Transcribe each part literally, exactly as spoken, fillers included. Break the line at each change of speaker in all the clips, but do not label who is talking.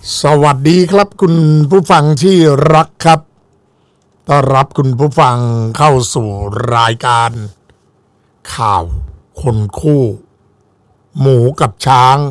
สวัสดีครับคุณผู้ฟังที่รักครับต้อนรับคุณผู้ฟังเข้าสู่รายการข่าวคนคู่หมูกับช้าง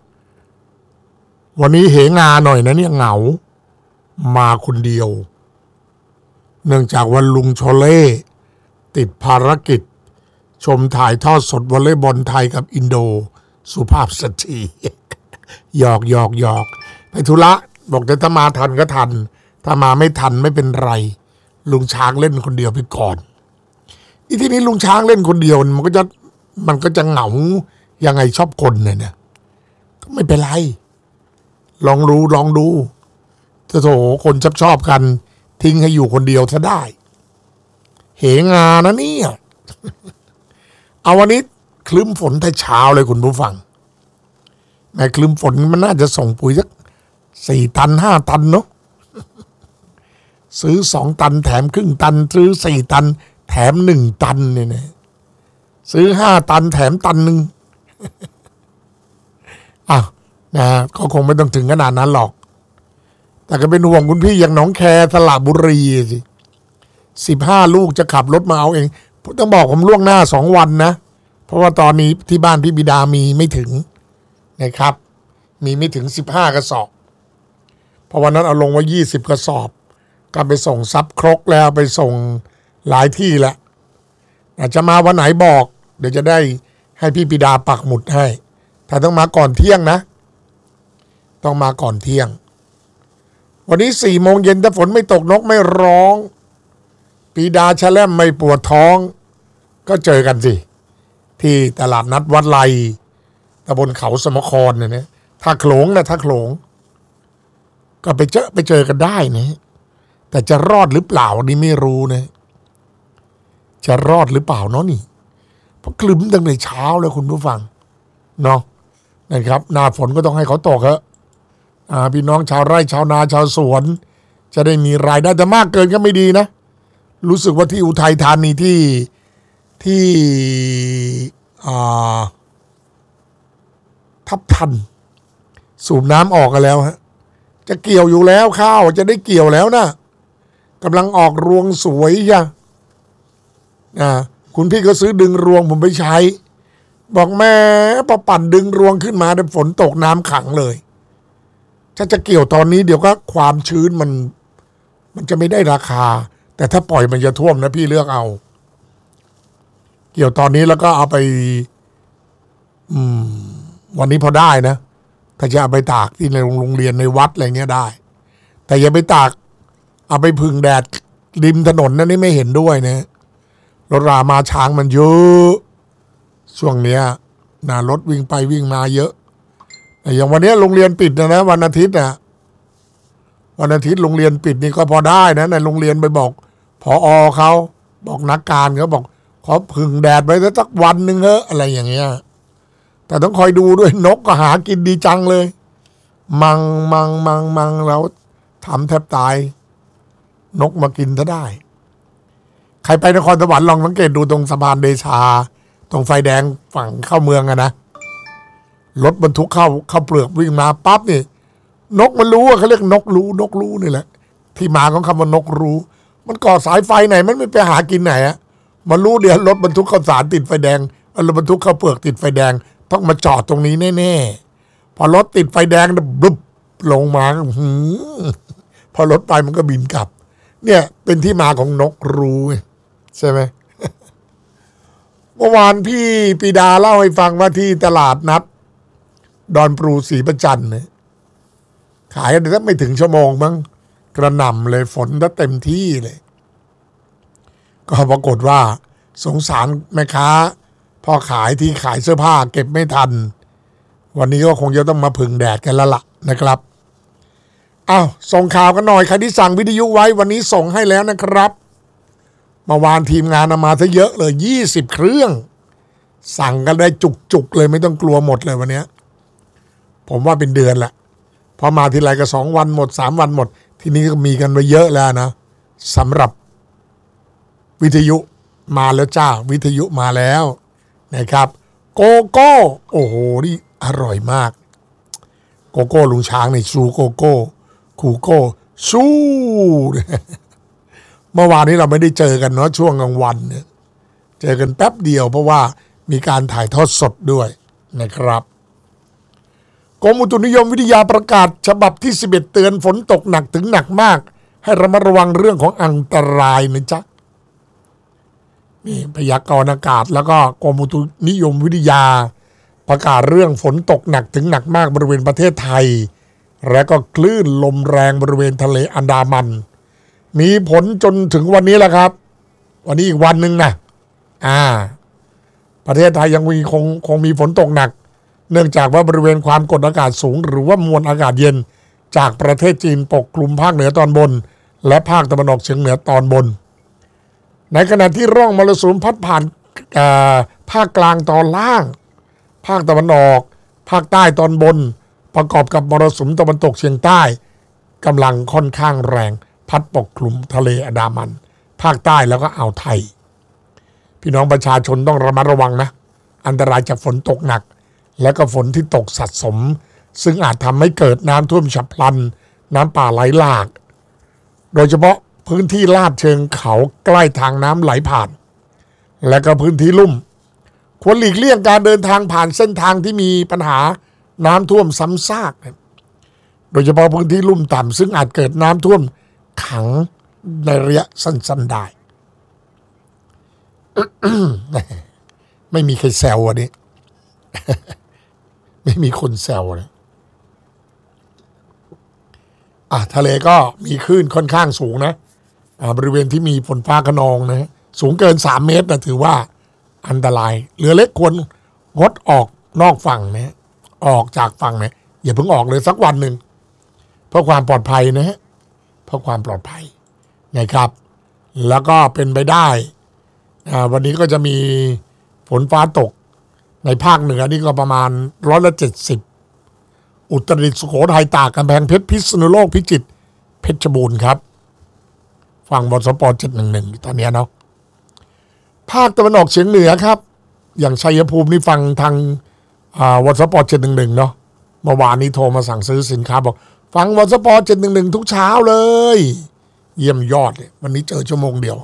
วันนี้เหงาหน่อยนะเนี่ยเหงามาคนเดียวเนื่องจากวันลุงโชเล่ติดภารกิจชมถ่ายทอดสดวอลเลย์บอลไทยกับอินโดสุภาพสตรีหยอกหยอกหยอกไปธุระบอกจะถ้ามาทันก็ทันถ้ามาไม่ทันไม่เป็นไรลุงช้างเล่นคนเดียวไปก่อนอีที่นี้ลุงช้างเล่นคนเดียวมันก็จะมันก็จะเหงายังไงชอบคนเนี่ยก็ไม่เป็นไรลองรู้ลองดูจะโถคนชอบชอบกันทิ้งให้อยู่คนเดียวซะได้เหงานะเนี่ยเอาวันนี้คลึ้มฝนแต่เช้าเลยคุณผู้ฟังแม้คลึ้มฝนมันน่าจะส่งปุ๋ยสักสี่ตันห้าตันเนาะซื้อสองตันแถมครึ่งตันซื้อสี่ตันแถมหนึ่งตันเนี่ยนะซื้อห้าตันแถมตันหนึ่งอ่ะนะก็คงไม่ต้องถึงขนาดนั้นหรอกแต่ก็เป็นห่วงคุณพี่อย่างหนองแคสระบุรีสิสิบห้าลูกจะขับรถมาเอาเองต้องบอกผมล่วงหน้าสองวันนะเพราะว่าตอนนี้ที่บ้านพี่บิดามีไม่ถึงนะครับมีไม่ถึงสิบห้ากระสอบเพราะวันนั้นเอาลงไว้ยี่สิบกระสอบก็ไปส่งซับครกแล้วไปส่งหลายที่แล้วอาจจะมาวันไหนบอกเดี๋ยวจะได้ให้พี่บิดาปักหมุดให้แต่ต้องมาก่อนเที่ยงนะต้องมาก่อนเที่ยงวันนี้สี่โมงเย็นถ้าฝนไม่ตกนกไม่ร้องปีดาชะแลมไม่ปวดท้องก็เจอกันสิที่ตลาดนัดวัดไลตำบลเขาสมครเนี่ยนะถ้าโขลงนะถ้าโขลงก็ไปเจอไปเจอกันได้นะแต่จะรอดหรือเปล่านี่ไม่รู้นะจะรอดหรือเปล่าเนาะนี่เพราะคลึ้มตั้งแต่เช้าเลยคุณผู้ฟังเนาะนะครับหน้าฝนก็ต้องให้เขาตกครับพี่น้องชาวไร่ชาวนาชาวสวนจะได้มีรายได้แต่มากเกินก็ไม่ดีนะรู้สึกว่าที่อุทัยธานีที่ที่ทับทันสูบน้ำออกกันแล้วฮะจะเกี่ยวอยู่แล้วข้าวจะได้เกี่ยวแล้วนะกำลังออกรวงสวยจ้ะอ่าคุณพี่ก็ซื้อดึงรวงผมไปใช้บอกแม่พอปั่นดึงรวงขึ้นมาแต่ฝนตกน้ำขังเลยถ้าจะเกี่ยวตอนนี้เดี๋ยวก็ความชื้นมันมันจะไม่ได้ราคาแต่ถ้าปล่อยมันจะท่วมนะพี่เลือกเอาเกี่ยวตอนนี้แล้วก็เอาไปอืมวันนี้พอได้นะถ้าจะเอาไปตากที่ในโรงเรียนในวัดอะไรเงี้ยได้แต่อย่าไปตากเอาไปพึ่งแดดริมถนนนั่นนี่ไม่เห็นด้วยนะรถรามาช้างมันเยอะช่วงเนี้ยนะรถวิ่งไปวิ่งมาเยอะแต่อย่างวันนี้โรงเรียนปิดนะนะวันอาทิตย์นะวันอาทิตย์โรงเรียนปิดนี่ก็พอได้นะในโรงเรียนไปบอกผอ.เขาบอกนักการเขาบอกขอพึ่งแดดไปสักวันหนึ่งเถอะอะไรอย่างเงี้ยแต่ต้องคอยดูด้วยนกก็หากินดีจังเลยมังมังมังมังแล้วทำแทบตายนกมากินซะได้ใครไปนครสวรรค์ลองสังเกตดูตรงสะพานเดชาตรงไฟแดงฝั่งเข้าเมืองอะนะรถบรรทุกเข้าเข้าเปลือกวิ่งมาปั๊บนี่นกมันรู้ว่าเขาเรียกนกรู้นกรู้นี่แหละที่มาของคำว่านกรู้มันก่อสายไฟไหนมันไม่ไปหากินไหนอะมันรู้เดี๋ยวรถบรรทุกข้าวสารติดไฟแดงรถบรรทุกข้าวเปลือกติดไฟแดงต้องมาจอดตรงนี้แน่ๆพอรถติดไฟแดงบึ๊บลงมาหืมพอรถไปมันก็บินกลับเนี่ยเป็นที่มาของนกรู้ใช่ไหมเมื่อวานพี่ปีดาเล่าให้ฟังว่าที่ตลาดนัดดอนปรูศรีประจันเนี่ยขายกันได้ไม่ถึงชั่วโมงมั้งกระหน่ำเลยฝนก็เต็มที่เลยก็ปรากฏว่าสงสารแม่ค้าพ่อขายที่ขายเสื้อผ้าเก็บไม่ทันวันนี้ก็คงจะต้องมาพึ่งแดดกันแล้วล่ะนะครับอ้าวส่งข่าวกันหน่อยใครที่สั่งวิทยุไว้วันนี้ส่งให้แล้วนะครับเมื่อวานทีมงานเอามาซะเยอะเลยยี่สิบเครื่องสั่งกันได้จุกๆเลยไม่ต้องกลัวหมดเลยวันนี้ผมว่าเป็นเดือนละพอมาทีไรก็สองวันหมดสามวันหมดทีนี้ก็มีกันไปเยอะแล้วนะสำหรับวิทยุมาแล้วจ้าวิทยุมาแล้วนะครับโกโก้โอ้โหนี่อร่อยมากโกโก้ลุงช้างในชูโกโก้คูโก้ชูเมื่อวานนี้เราไม่ได้เจอกันเนาะช่วงกลางวันเนี่ยเจอกันแป๊บเดียวเพราะว่ามีการถ่ายทอดสดด้วยนะครับกรมอุตุนิยมวิทยาประกาศฉบับที่สิบเอ็ดเตือนฝนตกหนักถึงหนักมากให้ระมัดระวังเรื่องของอันตรายนะจ๊ะนี่พยากรณ์อากาศแล้วก็กรมอุตุนิยมวิทยาประกาศเรื่องฝนตกหนักถึงหนักมากบริเวณประเทศไทยและก็คลื่นลมแรงบริเวณทะเลอันดามันมีผลจนถึงวันนี้แหละครับวันนี้อีกวันหนึ่งนะอ่าประเทศไทยยังมีคงคงมีฝนตกหนักเนื่องจากว่าบริเวณความกดอากาศสูงหรือว่ามวลอากาศเย็นจากประเทศจีนปกคลุมภาคเหนือตอนบนและภาคตะวันออกเฉียงเหนือตอนบนในขณะที่ร่องมรสุมพัดผ่านภาคกลางตอนล่างภาคตะวันออกภาคใต้ตอนบนประกอบกับมรสุมตะวันตกเฉียงใต้กำลังค่อนข้างแรงพัดปกคลุมทะเลอันดามันภาคใต้แล้วก็อ่าวไทยพี่น้องประชาชนต้องระมัดระวังนะอันตรายจากฝนตกหนักและก็ฝนที่ตกสะสมซึ่งอาจทำให้เกิดน้ำท่วมฉับพลันน้ำป่าไหลหลากโดยเฉพาะพื้นที่ลาดเชิงเขาใกล้ทางน้ำไหลผ่านและก็พื้นที่ลุ่มควรหลีกเลี่ยงการเดินทางผ่านเส้นทางที่มีปัญหาน้ำท่วมซ้ำซากโดยเฉพาะพื้นที่ลุ่มต่ำซึ่งอาจเกิดน้ำท่วมขังในระยะสั้นๆได้ ไม่มีใครแซวอันนี้ ไม่มีคนแซวเลยอ่ะทะเลก็มีคลื่นค่อนข้างสูงนะอ่าบริเวณที่มีฝนฟ้าคะนองนะสูงเกินสามเมตรนะถือว่าอันตรายเรือเล็กควรงดออกนอกฝั่งนะออกจากฝั่งนะอย่าเพิ่งออกเลยสักวันหนึ่งเพื่อความปลอดภัยนะฮะเพื่อความปลอดภัยนะครับแล้วก็เป็นไปได้อ่าวันนี้ก็จะมีฝนฟ้าตกในภาคเหนือนี่ก็ประมาณร้อยละเจ็ดสิบอุตรดิตถ์สุโขทัยตากกำแพงเพชรพิษณุโลกพิจิตรเพชรบูรณ์ครับฟังบสปเจ็ดหนึ่งหนึ่งตอนนี้เนาะภาคตะวันออกเฉียงเหนือครับอย่างชัยภูมินี่ฟังทางวสปเจ็ดหนึ่งหนึ่งเนาะเมื่อวานนี้โทรมาสั่งซื้อสินค้าบอกฟังวสปเจ็ดหนึ่งหนึ่งทุกเช้าเลยเยี่ยมยอดเลยวันนี้เจอชั่วโมงเดียว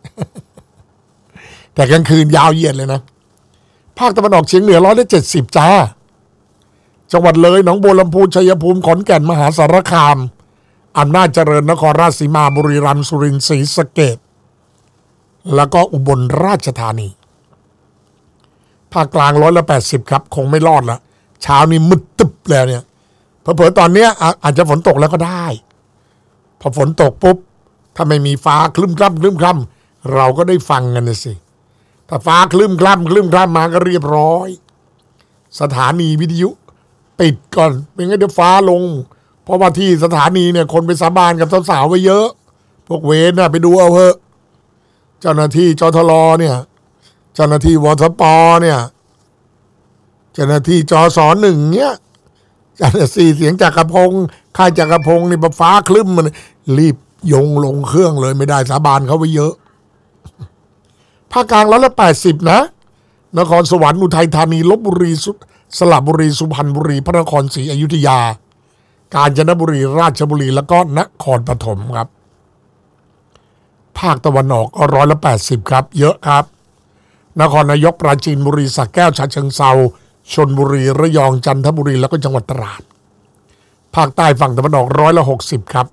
แต่กลางคืนยาวเหยียดเลยนะภาคตะวันออกเฉียงเหนือร้อยละเจ็ดสิบจ้าจังหวัดเลยหนองบัวลำพูชัยภูมิขอนแก่นมหาสารคามอำนาจเจริญนครราชสีมาบุรีรัมย์สุรินทร์ศรีสะเกษแล้วก็อุบลราชธานีภาคกลางร้อยละแปดสิบครับคงไม่รอดละเช้านี้มืดตึบแล้วเนี่ยเผลอๆตอนนี้อาจจะฝนตกแล้วก็ได้พอฝนตกปุ๊บถ้าไม่มีฟ้าคลึ้มคล่ำคลึ้มคล่ำเราก็ได้ฟังกันนะสิถ้าฟ้าคลึ้มคล่ำคลึ้มคล่ำมาก็เรียบร้อยสถานีวิทยุปิดก่อนไม่งั้นเดี๋ยวฟ้าลงเพราะว่าที่สถานีเนี่ยคนไปสาบานกับสาวๆไว้เยอะพวกเวรน่ะไปดูเอาเถอะเจ้าหน้าที่จทลเนี่ยเจ้าหน้าที่วสปเนี่ยเจ้าหน้าที่จสหนึ่งเนี่ยเจ้าหน้าที่เสียงจักรพงศ์ค่ายจักรพงศ์นี่ฟ้าคลึ้มมันรีบยงลงเครื่องเลยไม่ได้สาบานเขาไว้เยอะภาคกลางร้อยละแปดสิบนะนครสวรรค์อุทัยธานีลพบุรีสระบุรีสุพรรณบุรีพระนครศรีอยุธยากาญจนบุรีราชบุรีแล้วก็นครปฐมครับภาคตะวันออกก็ร้อยละแปดสิบครับเยอะครับนครนายกปราจีนบุรีสระแก้วฉะเชิงเทราชลบุรีระยองจันทบุรีแล้วก็จังหวัดตราดภาคใต้ฝั่งตะวันออกร้อยละหกสิบครับ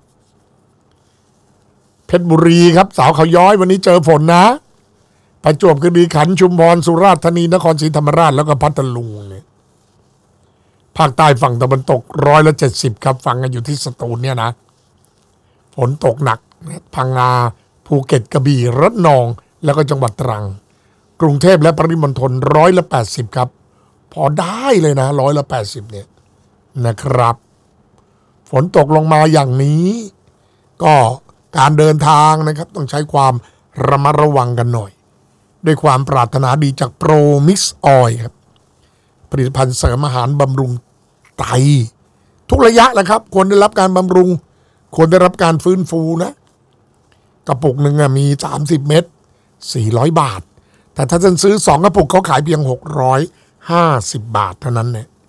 เพชรบุรีครับสาวเขาย้อยวันนี้เจอฝนนะประจวบคีรีขันธ์ชุมพรสุราษฎร์ธานีนครศรีธรรมราชแล้วก็พัทลุงเนี่ยภาคใต้ฝั่งตะวันตกร้อยละเจ็ดสิบครับฟังกันอยู่ที่สตูลเนี่ยนะฝนตกหนักพังงาภูเก็ตกระบี่ระนองแล้วก็จังหวัดตรังกรุงเทพและปริมณฑลร้อยละแปดสิบครับพอได้เลยนะร้อยละแปดสิบเนี่ยนะครับฝนตกลงมาอย่างนี้ก็การเดินทางนะครับต้องใช้ความระมัดระวังกันหน่อยด้วยความปรารถนาดีจากโปรมิกซ์ออยล์ครับผลิตภัณฑ์เสริมอาหารบำรุงไตทุกระยะแหละครับควรได้รับการบำรุงควรได้รับการฟื้นฟูนะกระปุกหนึ่งมีสามสิบเม็ดสี่ร้อยบาทแต่ถ้าท่านซื้อสองกระปุกเขาขายเพียงหกร้อยห้าสิบบาทเท่านั้นเนี่ย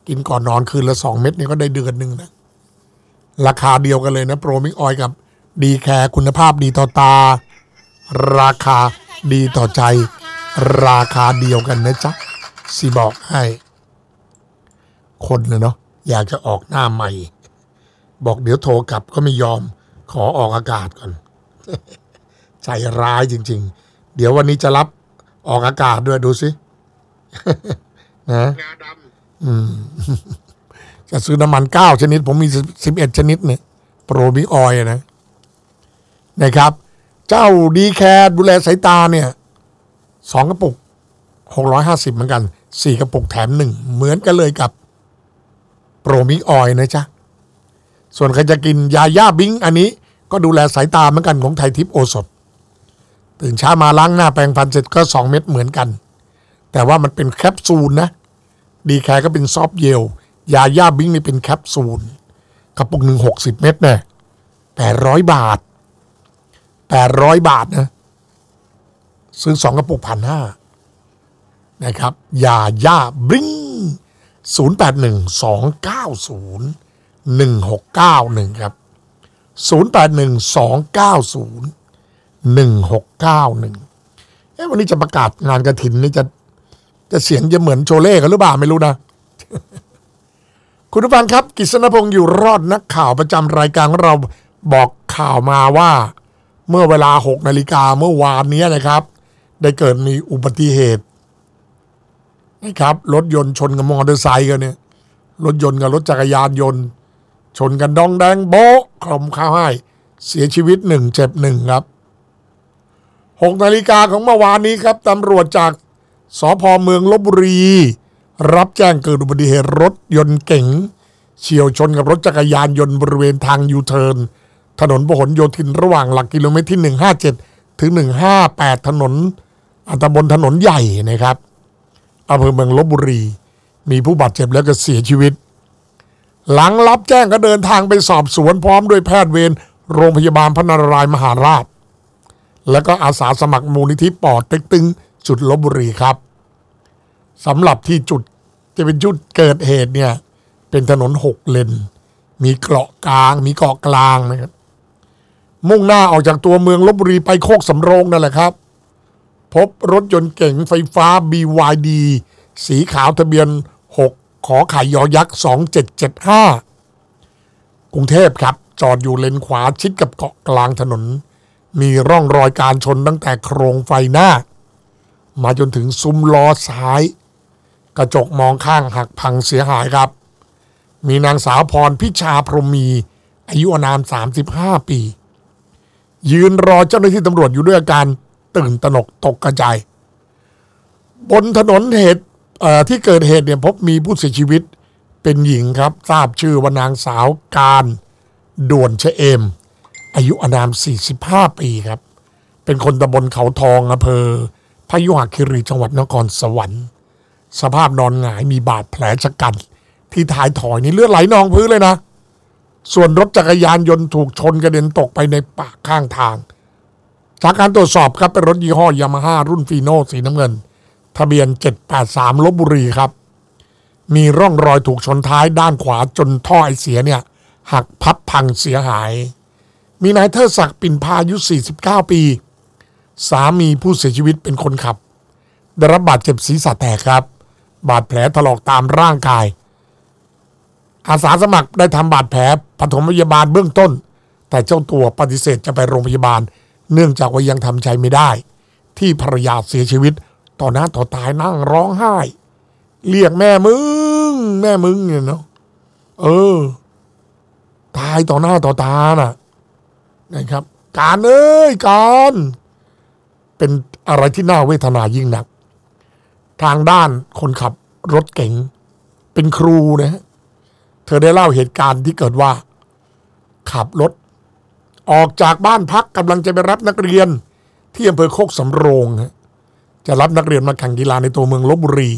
กินก่อนนอนคืนละสองเม็ดนี่ก็ได้เดือนหนึ่งนะราคาเดียวกันเลยนะโปรมิกออยกับดีแคร์คุณภาพดีต่อตาราคาดีต่อใจราคาเดียวกันนะจ๊ะสิบอกให้คนเลยเนาะอยากจะออกหน้าใหม่บอกเดี๋ยวโทรกลับก็ไม่ยอมขอออกอากาศก่อน ใจร้ายจริงๆเดี๋ยววันนี้จะรับออกอากาศด้วยดูสิ นะอืม จะซื้อน้ำมันเก้าชนิดผมมีสิบเอ็ดชนิดเนี่ยโปรบิออยนะนะครับเจ้าดีแคร์ดูแลสายตาเนี่ยสองกระปุกหกร้อยห้าสิบเหมือนกันสี่กระปุกแถมหนึ่งเหมือนกันเลยกับโปรมิออยนะจ๊ะส่วนใครจะกินยาย่าบิงอันนี้ก็ดูแลสายตาเหมือนกันของไทยทิพย์โอสถตื่นเช้ามาล้างหน้าแปรงฟันเสร็จก็สองเม็ดเหมือนกันแต่ว่ามันเป็นแคปซูลนะดีแคร์ก็เป็นซอฟต์เยลยาย่าบิงนี่เป็นแคปซูลกระปุกหนึ่งหกสิบเม็ดเนี่ยแปดร้อยบาทแปดร้อยบาทนะซื้อสองกระปุกพันห้านะครับยาย่าบิงศูนย์แปดหนึ่งสองเก้าศูนย์หนึ่งหกเก้าหนึ่งครับศูนย์แปดหนึ่งสองเก้าศูนย์หนึ่งหกเก้าหนึ่งเอ๊ะวันนี้จะประกาศงานกฐินนี่จะจะเสียงจะเหมือนโชเล่กันหรือเปล่าไม่รู้นะ คุณผู้ฟังครับกฤษณพงษ์อยู่รอดนักข่าวประจำรายการของเราบอกข่าวมาว่าเมื่อเวลาหกนาฬิกาเมื่อวานนี้นะครับได้เกิดมีอุบัติเหตุนะครับรถยนต์ชนกับมอเตอร์ไซค์กันเนี่ยรถยนต์กับรถจักรยานยนต์ชนกันดองแดงโบ๊ะคลมข้าวให้เสียชีวิตหนึ่งเจ็บหนึ่งครับหกนาฬิกาของเมื่อวานนี้ครับตำรวจจากสภ.เมืองลพบุรีรับแจ้งเกิดอุบัติเหตุรถยนต์เก๋งเฉี่ยวชนกับรถจักรยานยนต์บริเวณทางยูเทิร์นถนนพหลโยธินระหว่างหลักกิโลเมตรที่หนึ่งห้าเจ็ดถึงหนึ่งห้าแปดถนนอัตบลถนนใหญ่นะครับอำเภอเมืองลพบุรีมีผู้บาดเจ็บแล้วก็เสียชีวิตหลังรับแจ้งก็เดินทางไปสอบสวนพร้อมด้วยแพทย์เวรโรงพยาบาลพระนารายณ์มหาราชแล้วก็อาสาสมัครมูลนิธิปอเต็กตึงจุดลพบุรีครับสำหรับที่จุดจะเป็นจุดเกิดเหตุเนี่ยเป็นถนนหกเลนมีเกาะกลางมีเกาะกลางนะครับมุ่งหน้าออกจากตัวเมืองลพบุรีไปโคกสำโรงนั่นแหละครับพบรถยนต์เก๋งไฟฟ้า บี วาย ดี สีขาวทะเบียนหกขอไข่ยอยักษ์สองเจ็ดเจ็ดห้ากรุงเทพครับจอดอยู่เลนขวาชิดกับเกาะกลางถนนมีร่องรอยการชนตั้งแต่โครงไฟหน้ามาจนถึงซุ้มล้อซ้ายกระจกมองข้างหักพังเสียหายครับมีนางสาวพรพิชาพรหมีอายุอานามสามสิบห้าปียืนรอเจ้าหน้าที่ตำรวจอยู่ด้วยอาการตื่นตระหนกตกกระจายบนถนนเหตุที่เกิดเหตุเนี่ยพบมีผู้เสียชีวิตเป็นหญิงครับทราบชื่อว่านางสาวการด่วนเฉเอมอายุอานามสี่สิบห้าปีครับเป็นคนตำบลเขาทองอำเภอพยุหคีรีจังหวัดนครสวรรค์สภาพนอนหงายมีบาดแผลชะกันที่ท้ายถอยนี่เลือดไหลนองพื้นเลยนะส่วนรถจักรยานยนต์ถูกชนกระเด็นตกไปในป่าข้างทางจากการตรวจสอบครับเป็นรถยี่ห้อยามาฮ่ารุ่นฟีโน่สีน้ำเงินทะเบียนเจ็ดแปดสามลพบุรีครับมีร่องรอยถูกชนท้ายด้านขวาจนท่อไอเสียเนี่ยหักพับพังเสียหายมีนายเทิดศักดิ์ปิ่นพาอายุสี่สิบเก้าปีสามีผู้เสียชีวิตเป็นคนขับได้รับบาดเจ็บศีรษะแตกครับบาดแผลถลอกตามร่างกายอาสาสมัครได้ทำบาดแผลปฐมพยาบาลเบื้องต้นแต่เจ้าตัวปฏิเสธจะไปโรงพยาบาลเนื่องจากว่ายังทำใจไม่ได้ที่ภรรยาเสียชีวิตต่อหน้าต่อตานั่งร้องไห้เรียกแม่มึงแม่มึงเนี่ยเนาะเออตายต่อหน้าต่อตาน่ะนะครับการเอ้ยการเป็นอะไรที่น่าเวทนายิ่งนักทางด้านคนขับรถเก๋งเป็นครูนะฮะเธอได้เล่าเหตุการณ์ที่เกิดว่าขับรถออกจากบ้านพักกำลังจะไปรับนักเรียนที่อำเภอโคกสำโรงฮะจะรับนักเรียนมาแข่งกีฬาในตัวเมืองลพบุรี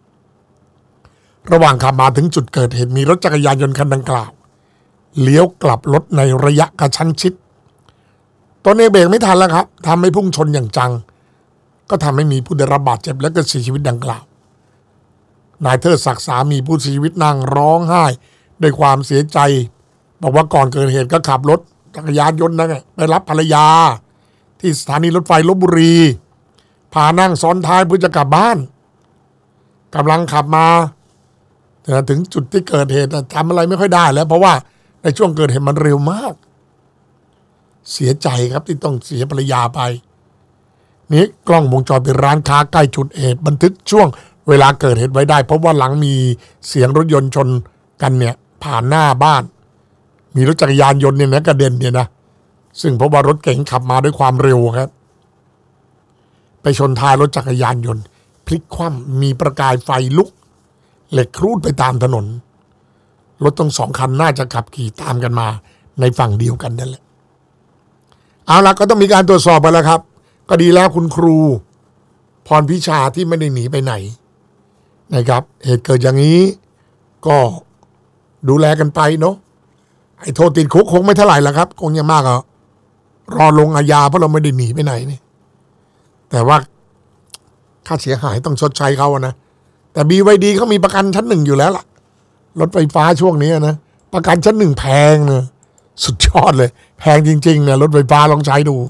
ระหว่างขับมาถึงจุดเกิดเหตุมีรถจักรยานยนต์คันดังกล่าวเลี้ยวกลับรถในระยะกระชั้นชิดตนเองเบรกไม่ทันแล้วครับทำให้พุ่งชนอย่างจังก็ทำให้มีผู้ได้รับบาดเจ็บและก็เสียชีวิตดังกล่าวนายเทิดศักดิ์สามีผู้เสียชีวิตนั่งร้องไห้ด้วยความเสียใจบอกว่าก่อนเกิดเหตุก็ขับรถจักรยานยนต์นั่นไปรับภรรยาที่สถานีรถไฟลพบุรีพานั่งซ้อนท้ายเพื่อจะกลับบ้านกำลังขับมาถึงจุดที่เกิดเหตุทำอะไรไม่ค่อยได้แล้วเพราะว่าในช่วงเกิดเหตุมันเร็วมากเสียใจครับที่ต้องเสียภรรยาไปนี้กล้องวงจรปิดร้านค้าใกล้จุดเหตุบันทึกช่วงเวลาเกิดเหตุไว้ได้เพราะว่าหลังมีเสียงรถยนต์ชนกันเนี่ยผ่านหน้าบ้านมีรถจักรยานยนต์เนี่ยนะกระเด็นเนี่ยนะซึ่งเพราะว่ารถเก๋งขับมาด้วยความเร็วครับไปชนท้ายรถจักรยานยนต์พลิกคว่ำมีประกายไฟลุกเหล็กครูดไปตามถนนรถทั้งสองคันน่าจะขับขี่ตามกันมาในฝั่งเดียวกันนั่นแหละเอาละก็ต้องมีการตรวจสอบไปแล้วครับก็ดีแล้วคุณครูพรพิชาที่ไม่ได้หนีไปไหนนะครับเหตุเกิดอย่างนี้ก็ดูแลกันไปเนาะไอ้โทษติดคุกคงไม่เท่าไหร่ละครับคงยังมากอ่ะรอลงอาญาเพราะเราไม่ได้หนีไปไหนนี่แต่ว่าค่าเสียหายต้องชดใช้เขานะแต่ บี วาย ดี เขามีประกันชั้นหนึ่งอยู่แล้วล่ะรถไฟฟ้าช่วงนี้นะประกันชั้นหนึ่งแพงนะสุดยอดเลยแพงจริงๆนะรถไฟฟ้าลองใช้ดู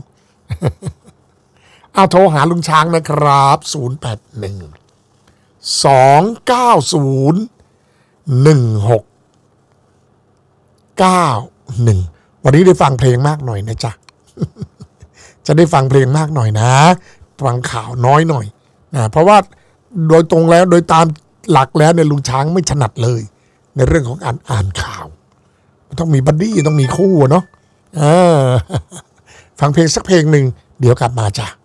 เอาโทรหาลุงช้างนะครับศูนย์ แปด หนึ่ง สอง เก้า ศูนย์ หนึ่ง หก เก้า หนึ่งวันนี้ได้ฟังเพลงมากหน่อยนะจ๊ะ จะได้ฟังเพลงมากหน่อยนะฟังข่าวน้อยหน่อยนะเพราะว่าโดยตรงแล้วโดยตามหลักแล้วเนี่ยลุงช้างไม่ถนัดเลยในเรื่องของการอ่านข่าวต้องมีบัดดี้ต้องมีคู่เนาะฟังเพลงสักเพลงหนึ่งเดี๋ยวกลับมาจ้ะ